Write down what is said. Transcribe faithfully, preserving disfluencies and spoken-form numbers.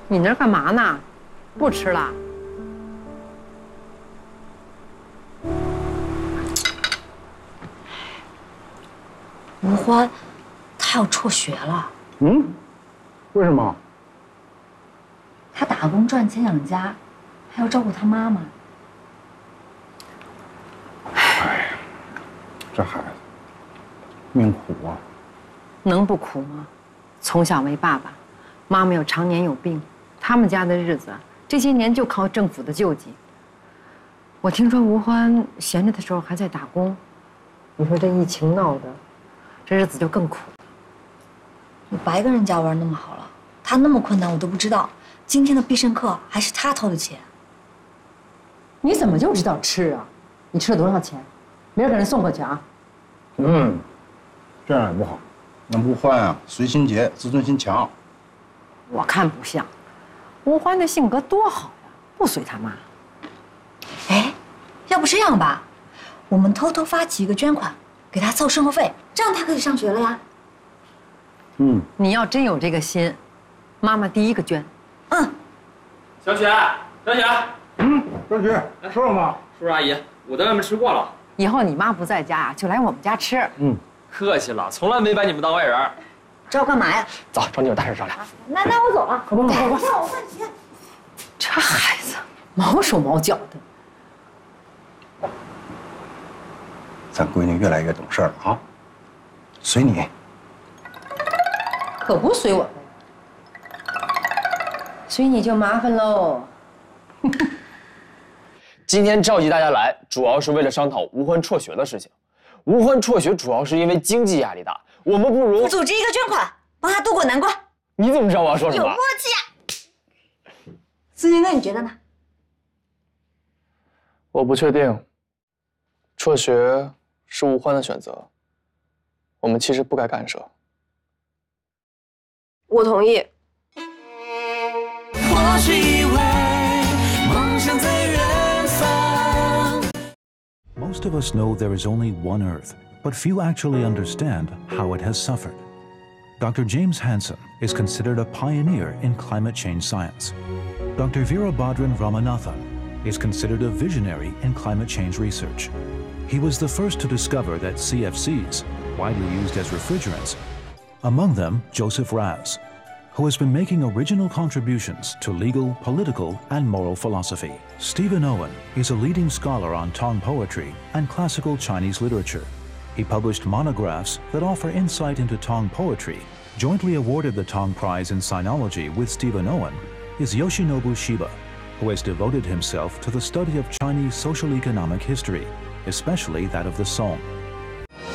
你那儿干嘛呢？不吃了？ 吴欢，他要辍学了。 嗯？为什么？ 他打工赚钱养家，还要照顾他妈妈。 哎呀，这孩子命苦啊！ 能不苦吗？从小没爸爸，妈妈又常年有病，他们家的日子这些年就靠政府的救济。我听说吴欢闲着的时候还在打工，你说这疫情闹的，这日子就更苦。 我白跟人家玩那么好了，他那么困难我都不知道。今天的必胜客还是他掏的钱。 你怎么就知道吃啊？你吃了多少钱？明儿给人送过去啊。 嗯，这样也不好。那吴欢啊，随心结，自尊心强。 我看不像，吴欢的性格多好呀，不随他妈。 哎，要不这样吧，我们偷偷发起一个捐款，给他凑生活费，这样他可以上学了呀。 嗯， 你要真有这个心，妈妈第一个捐。 嗯。 小雪，小雪， 嗯，小雪，吃了吗？ 叔叔阿姨，我在外面吃过了。 以后你妈不在家啊，就来我们家吃。 嗯， 客气了，从来没把你们当外人。 找我干嘛呀？ 走，找你有大事商量。 那那我走了。 快快快快！ 让我问钱。 这孩子毛手毛脚的。 咱闺女越来越懂事了啊，随你。 可不随我呗，随你就麻烦喽。 今天召集大家来，主要是为了商讨吴欢辍学的事情。吴欢辍学主要是因为经济压力大，我们不如组织一个捐款，帮他渡过难关。 你怎么知道我要说什么？ 有默契啊！思清哥，你觉得呢？ 我不确定。辍学是吴欢的选择，我们其实不该干涉。 我同意。 或许以为梦想在远方。 Most of us know there is only one Earth, but few actually understand how it has suffered. Doctor James Hansen is considered a pioneer in climate change science. Doctor Veerabhadran Ramanathan is considered a visionary in climate change research. He was the first to discover that C F Cs, widely used as refrigerants, among them Joseph Raz, who has been making original contributions to legal, political, and moral philosophy. Stephen Owen is a leading scholar on Tong poetry and classical Chinese literature. He published monographs that offer insight into Tong poetry. Jointly awarded the Tong Prize in Sinology with Stephen Owen is Yoshinobu Shiba, who has devoted himself to the study of Chinese social economic history, especially that of the Song.